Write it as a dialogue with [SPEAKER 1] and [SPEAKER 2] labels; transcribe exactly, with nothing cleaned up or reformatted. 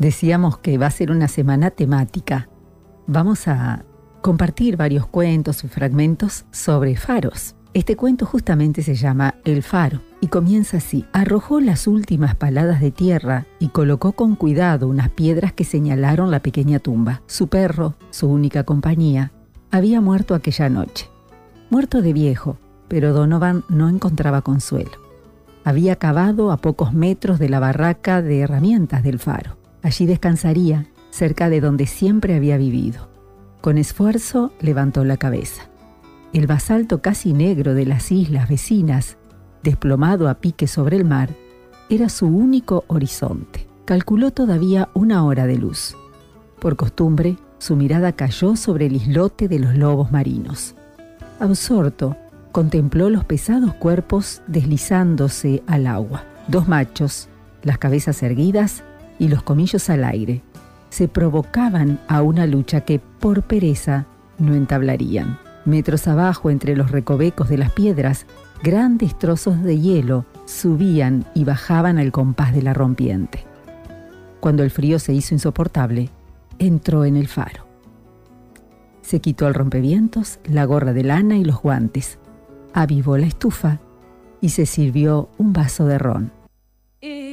[SPEAKER 1] Decíamos que va a ser una semana temática. Vamos a compartir varios cuentos y fragmentos sobre faros. Este cuento justamente se llama El Faro y comienza así. Arrojó las últimas paladas de tierra y colocó con cuidado unas piedras que señalaron la pequeña tumba. Su perro, su única compañía, había muerto aquella noche. Muerto de viejo, pero Donovan no encontraba consuelo. Había cavado a pocos metros de la barraca de herramientas del faro. Allí descansaría, cerca de donde siempre había vivido. Con esfuerzo levantó la cabeza. El basalto casi negro de las islas vecinas, desplomado a pique sobre el mar, era su único horizonte. Calculó todavía una hora de luz. Por costumbre, su mirada cayó sobre el islote de los lobos marinos. Absorto, contempló los pesados cuerpos deslizándose al agua. Dos machos, las cabezas erguidas y los colmillos al aire, se provocaban a una lucha que, por pereza, no entablarían. Metros abajo, entre los recovecos de las piedras, grandes trozos de hielo subían y bajaban al compás de la rompiente. Cuando el frío se hizo insoportable, entró en el faro. Se quitó el rompevientos, la gorra de lana y los guantes, avivó la estufa y se sirvió un vaso de ron.